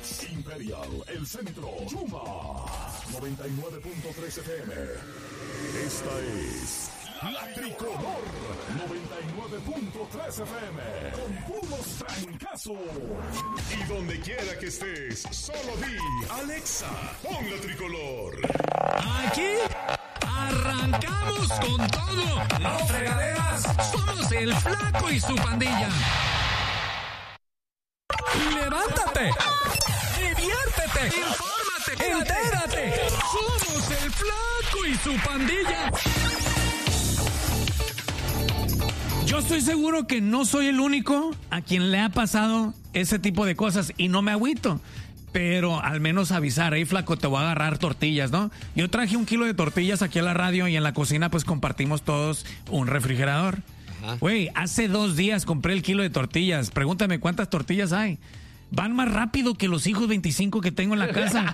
Imperial, El Centro, Yuma, 99.3 FM. Esta es La Tricolor, 99.3 FM, con puros trancazos. Y donde quiera que estés, solo di, Alexa, pon La Tricolor. Aquí arrancamos con todo. No fregaderas. Somos el Flaco y su pandilla. ¡Levántate! ¡Diviértete! ¡Infórmate! ¡Entérate! ¡Somos el Flaco y su pandilla! Yo estoy seguro que no soy el único a quien le ha pasado ese tipo de cosas y no me agüito. Pero al menos avisar, Flaco, te voy a agarrar tortillas, ¿no? Yo traje 1 kilo de tortillas aquí a la radio y en la cocina pues compartimos todos un refrigerador. Güey, hace 2 días compré el kilo de tortillas. Pregúntame cuántas tortillas hay. Van más rápido que los hijos 25 que tengo en la casa.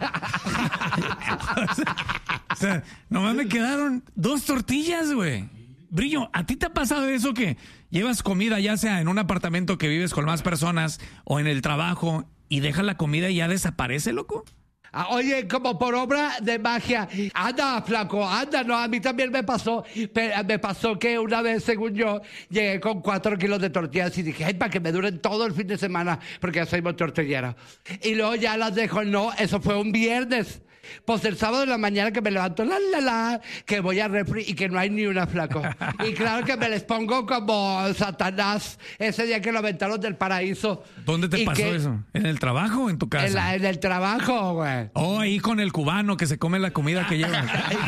o sea, nomás me quedaron 2 tortillas, güey. Brillo, ¿a ti te ha pasado eso que llevas comida ya sea en un apartamento que vives con más personas o en el trabajo y dejas la comida y ya desaparece, loco? Oye, como por obra de magia. Anda, Flaco, anda. No, a mí también me pasó. Me pasó que una vez, según yo, llegué con 4 kilos de tortillas y dije, ay, para que me duren todo el fin de semana, porque ya soy muy tortillera. Y luego ya las dejo. No, eso fue un viernes. Pues el sábado de la mañana que me levanto, que voy a refri y que no hay ni una, Flaco. Y claro que me les pongo como Satanás ese día que lo aventaron del paraíso. ¿Dónde te pasó eso? ¿En el trabajo o en tu casa? En el trabajo, güey. Oh, ahí con el cubano que se come la comida que lleva.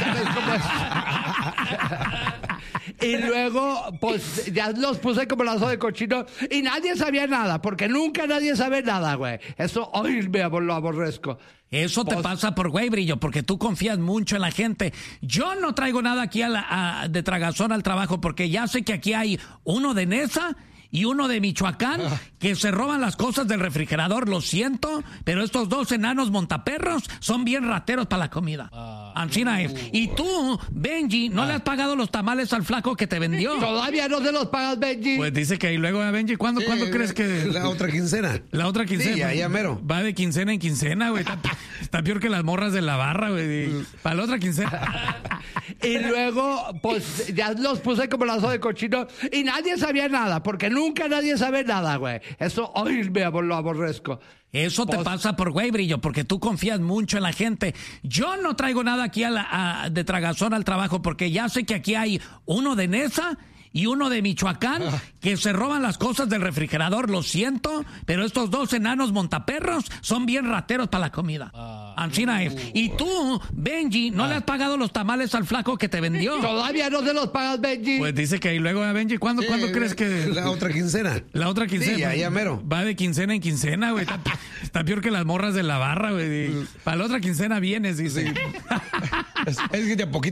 Y luego, pues, ya los puse como lazo de cochino y nadie sabía nada, porque nunca nadie sabe nada, güey. Eso hoy lo aborrezco. Eso te pasa por güey, Brillo, porque tú confías mucho en la gente. Yo no traigo nada aquí de tragazón al trabajo, porque ya sé que aquí hay uno de Nesa y uno de Michoacán que se roban las cosas del refrigerador. Lo siento, pero estos 2 enanos montaperros son bien rateros para la comida. Ancina es. Y tú, Benji, ¿no le has pagado los tamales al Flaco que te vendió? Todavía no se los pagas, Benji. Pues dice que ahí luego, Benji, ¿cuándo crees que...? La otra quincena. La otra quincena. Sí, ya mero. Va de quincena en quincena, güey. Está peor que las morras de la barra, güey. Para la otra quincena. Y luego, pues, ya los puse como lazo de cochino y nadie sabía nada, porque nunca nadie sabe nada, güey. Eso hoy lo aborrezco. Eso te pasa por güey, Brillo, porque tú confías mucho en la gente. Yo no traigo nada aquí de tragazón al trabajo, porque ya sé que aquí hay uno de Nesa y uno de Michoacán que se roban las cosas del refrigerador. Lo siento, pero estos 2 enanos montaperros son bien rateros para la comida. Ancina es. Y tú, Benji, ¿no le has pagado los tamales al Flaco que te vendió? Todavía no se los pagas, Benji. Pues dice que ahí luego, Benji, ¿cuándo crees que...? La otra quincena. La otra quincena. Sí, ya mero. Va de quincena en quincena, güey. Está peor que las morras de la barra, güey. Para la otra quincena vienes, dice. Es que de a poquito